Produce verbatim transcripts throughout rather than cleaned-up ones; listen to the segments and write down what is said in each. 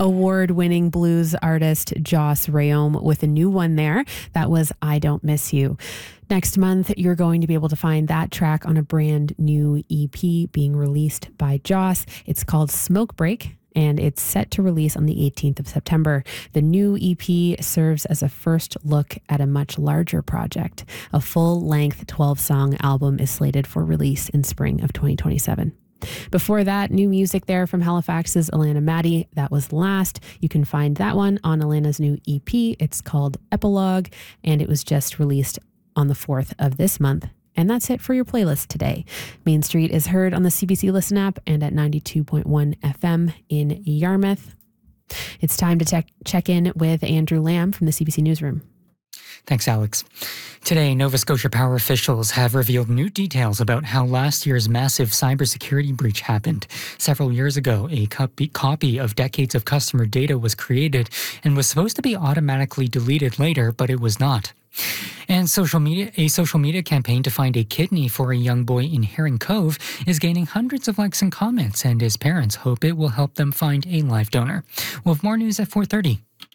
award-winning blues artist Joss Rayom with a new one there. That was I Don't Miss You. Next month, you're going to be able to find that track on a brand new E P being released by Joss. It's called Smoke Break, and it's set to release on the eighteenth of September. The new E P serves as a first look at a much larger project. A full-length twelve-song album is slated for release in spring of twenty twenty-seven. Before that, new music there from Halifax's Alana Maddie. That was Last. You can find that one on Alana's new E P. It's called Epilogue, and it was just released on the fourth of this month. And that's it for your playlist today. Main Street is heard on the C B C Listen app and at ninety-two point one F M in Yarmouth. It's time to check check in with Andrew Lamb from the C B C Newsroom. Thanks, Alex. Today, Nova Scotia Power officials have revealed new details about how last year's massive cybersecurity breach happened. Several years ago, a copy, copy of decades of customer data was created and was supposed to be automatically deleted later, but it was not. And social media, a social media campaign to find a kidney for a young boy in Herring Cove is gaining hundreds of likes and comments, and his parents hope it will help them find a live donor. We'll have more news at four thirty.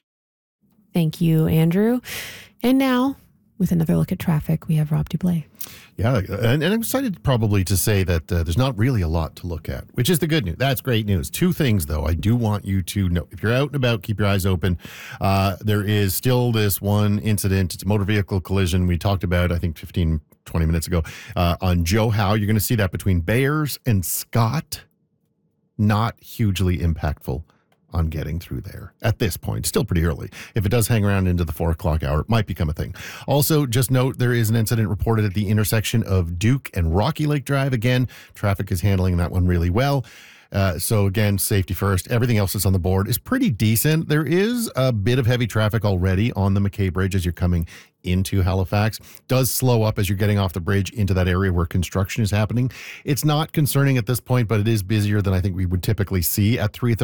Thank you, Andrew. And now, with another look at traffic, we have Rob Dublé. Yeah, and, and I'm excited probably to say that uh, there's not really a lot to look at, which is the good news. That's great news. Two things, though, I do want you to know. If you're out and about, keep your eyes open. Uh, there is still this one incident. It's a motor vehicle collision we talked about, I think, fifteen, twenty minutes ago, uh, on Joe Howe. You're going to see that between Bayers and Scott. Not hugely impactful on getting through there at this point. Still pretty early. If it does hang around into the four o'clock hour, it might become a thing. Also, just note there is an incident reported at the intersection of Duke and Rocky Lake Drive. Again, traffic is handling that one really well. Uh, so again, safety first. Everything else that's on the board is pretty decent. There is a bit of heavy traffic already on the McKay Bridge as you're coming into Halifax. Does slow up as you're getting off the bridge into that area where construction is happening. It's not concerning at this point, but it is busier than I think we would typically see at three thirty.